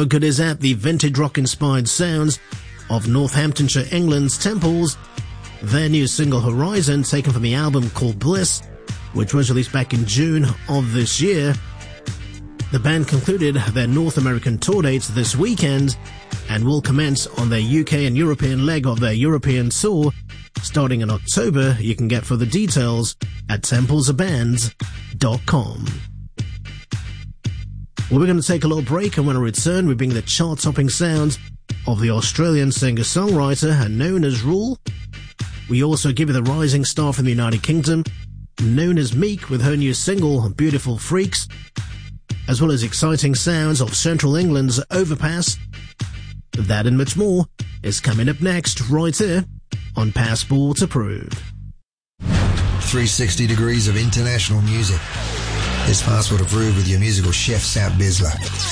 How good is that? The vintage rock-inspired sounds of Northamptonshire, England's Temples. Their new single Horizon, taken from the album called Bliss, which was released back in June of this year. The band concluded their North American tour dates this weekend and will commence on their UK and European leg of their European tour starting in October. You can get further details at templesabands.com. Well, we're going to take a little break, and when I return, we bring the chart-topping sounds of the Australian singer-songwriter known as Rule. We also give you the rising star from the United Kingdom, known as Meek, with her new single, Beautiful Freaks, as well as exciting sounds of Central England's Overpass. That and much more is coming up next, right here on Passport Approved. 360 degrees of international music. It's Passport Approved with your musical chef, Sam Bisler.